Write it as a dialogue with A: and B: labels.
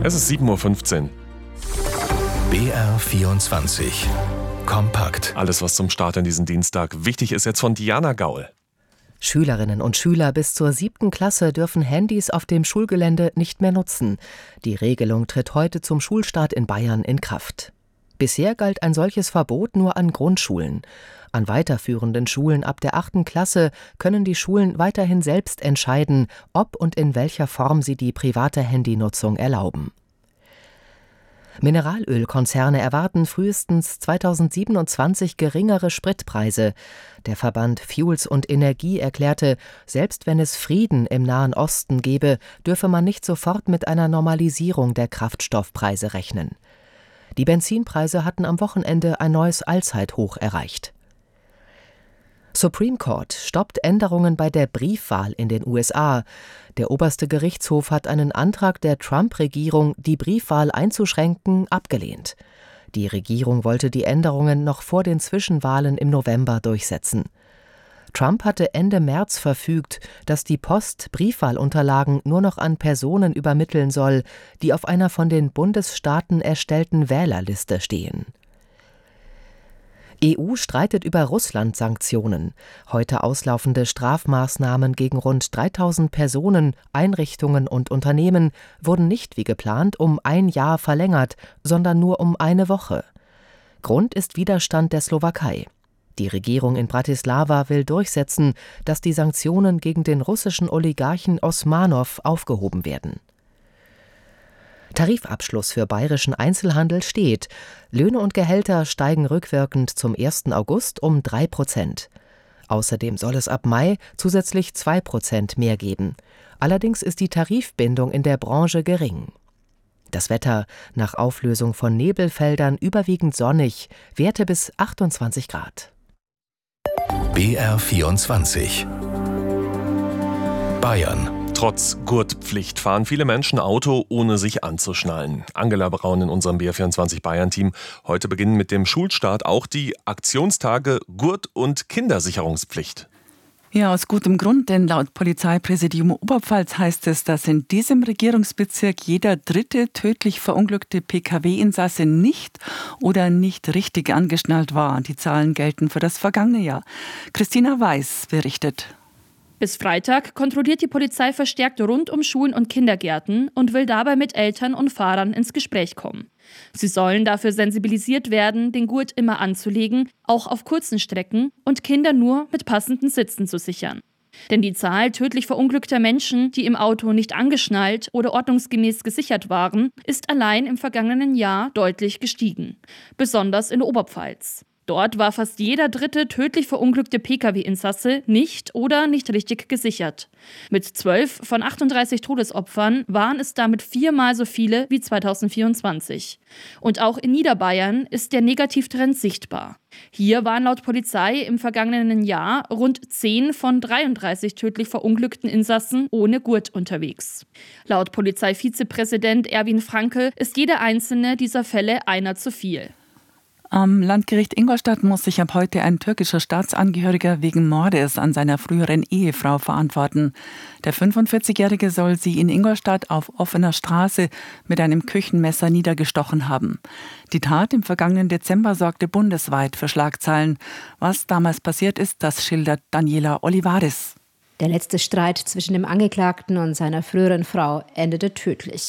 A: Es ist 7:15 Uhr.
B: BR24 Kompakt.
A: Alles, was zum Start in diesen Dienstag wichtig ist, jetzt von Diana Gaul.
C: Schülerinnen und Schüler bis zur 7. Klasse dürfen Handys auf dem Schulgelände nicht mehr nutzen. Die Regelung tritt heute zum Schulstart in Bayern in Kraft. Bisher galt ein solches Verbot nur an Grundschulen. An weiterführenden Schulen ab der 8. Klasse können die Schulen weiterhin selbst entscheiden, ob und in welcher Form sie die private Handynutzung erlauben. Mineralölkonzerne erwarten frühestens 2027 geringere Spritpreise. Der Verband Fuels und Energie erklärte, selbst wenn es Frieden im Nahen Osten gebe, dürfe man nicht sofort mit einer Normalisierung der Kraftstoffpreise rechnen. Die Benzinpreise hatten am Wochenende ein neues Allzeithoch erreicht. Supreme Court stoppt Änderungen bei der Briefwahl in den USA. Der oberste Gerichtshof hat einen Antrag der Trump-Regierung, die Briefwahl einzuschränken, abgelehnt. Die Regierung wollte die Änderungen noch vor den Zwischenwahlen im November durchsetzen. Trump hatte Ende März verfügt, dass die Post Briefwahlunterlagen nur noch an Personen übermitteln soll, die auf einer von den Bundesstaaten erstellten Wählerliste stehen. EU streitet über Russland-Sanktionen. Heute auslaufende Strafmaßnahmen gegen rund 3000 Personen, Einrichtungen und Unternehmen wurden nicht wie geplant um ein Jahr verlängert, sondern nur um eine Woche. Grund ist Widerstand der Slowakei. Die Regierung in Bratislava will durchsetzen, dass die Sanktionen gegen den russischen Oligarchen Osmanow aufgehoben werden. Tarifabschluss für bayerischen Einzelhandel steht. Löhne und Gehälter steigen rückwirkend zum 1. August um 3%. Außerdem soll es ab Mai zusätzlich 2% mehr geben. Allerdings ist die Tarifbindung in der Branche gering. Das Wetter: nach Auflösung von Nebelfeldern überwiegend sonnig, Werte bis 28 Grad.
B: BR24 Bayern.
A: Trotz Gurtpflicht fahren viele Menschen Auto, ohne sich anzuschnallen. Angela Braun in unserem BR24 Bayern-Team. Heute beginnen mit dem Schulstart auch die Aktionstage Gurt- und Kindersicherungspflicht.
D: Ja, aus gutem Grund, denn laut Polizeipräsidium Oberpfalz heißt es, dass in diesem Regierungsbezirk jeder dritte tödlich verunglückte Pkw-Insasse nicht oder nicht richtig angeschnallt war. Die Zahlen gelten für das vergangene Jahr. Christina Weiß berichtet.
E: Bis Freitag kontrolliert die Polizei verstärkt rund um Schulen und Kindergärten und will dabei mit Eltern und Fahrern ins Gespräch kommen. Sie sollen dafür sensibilisiert werden, den Gurt immer anzulegen, auch auf kurzen Strecken, und Kinder nur mit passenden Sitzen zu sichern. Denn die Zahl tödlich verunglückter Menschen, die im Auto nicht angeschnallt oder ordnungsgemäß gesichert waren, ist allein im vergangenen Jahr deutlich gestiegen. Besonders in der Oberpfalz. Dort war fast jeder dritte tödlich verunglückte Pkw-Insasse nicht oder nicht richtig gesichert. Mit 12 von 38 Todesopfern waren es damit 4-mal so viele wie 2024. Und auch in Niederbayern ist der Negativtrend sichtbar. Hier waren laut Polizei im vergangenen Jahr rund 10 von 33 tödlich verunglückten Insassen ohne Gurt unterwegs. Laut Polizeivizepräsident Erwin Franke ist jeder einzelne dieser Fälle einer zu viel.
D: Am Landgericht Ingolstadt muss sich ab heute ein türkischer Staatsangehöriger wegen Mordes an seiner früheren Ehefrau verantworten. Der 45-Jährige soll sie in Ingolstadt auf offener Straße mit einem Küchenmesser niedergestochen haben. Die Tat im vergangenen Dezember sorgte bundesweit für Schlagzeilen. Was damals passiert ist, das schildert Daniela Olivares.
F: Der letzte Streit zwischen dem Angeklagten und seiner früheren Frau endete tödlich.